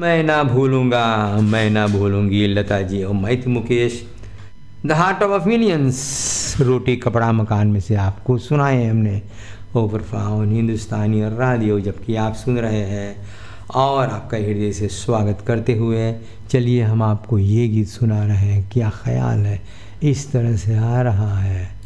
मैं ना भूलूंगा, मैं ना भूलूंगी, लता जी और मैं थी Mukesh. The heart of opinions, रोटी कपड़ा मकान में से आपको सुनाए हमने ओवर फाउन हिंदुस्तानी रेडियो, जबकि आप सुन रहे हैं और आपका हृदय से स्वागत करते हुए चलिए हम आपको ये गीत सुना रहे हैं। क्या ख्याल है, इस तरह से आ रहा है।